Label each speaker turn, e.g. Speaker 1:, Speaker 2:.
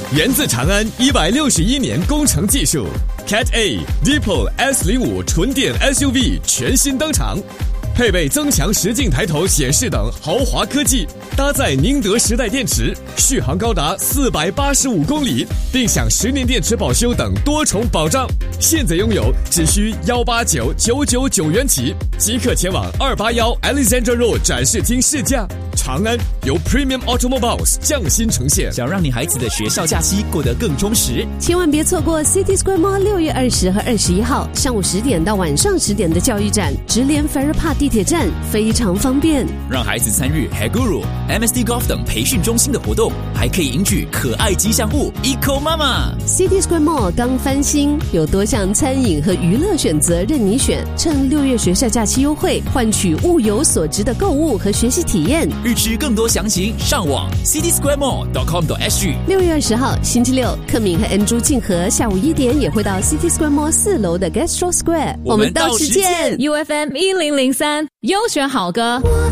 Speaker 1: 源自长安161年工程技术 ，Cat A、Deepol S05 纯电 SUV 全新登场，配备增强实境抬头显示等豪华科技，搭载宁德时代电池，续航高达485公里，并享10年电池保修等多重保障。现在拥有只需189,999元起，即刻前往281 Alexandra Road 展示厅试驾。长安由 Premium Automobiles 匠心呈现。
Speaker 2: 想让你孩子的学校假期过得更充实，
Speaker 3: 千万别错过 City Square Mall 6月20和21号上午10点到晚上10点的教育展，直连 Farrer Park 地铁站，非常方便。
Speaker 2: 让孩子参与 Haguru、MSD Golf 等培训中心的活动，还可以赢取可爱吉祥物 Eco Mama。
Speaker 3: City Square Mall 刚翻新，有多项餐饮和娱乐选择任你选。趁6月学校假期优惠，换取物有所值的购物和学习体验。
Speaker 2: 预知更多详情，上网 citysquaremall.com.sg。
Speaker 3: 6月20号星期六，克敏和 Andrew 静和下午1点也会到 City Square Mall 4楼的 Gastro Square， 我们到时见。
Speaker 4: UFM 1003优选好歌。